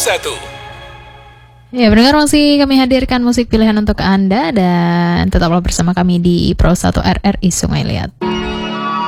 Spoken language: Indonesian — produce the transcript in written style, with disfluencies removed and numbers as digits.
1. Ya, pendengar, masih kami hadirkan musik pilihan untuk Anda dan tetaplah bersama kami di Pro 1 RRI Sungai Liat.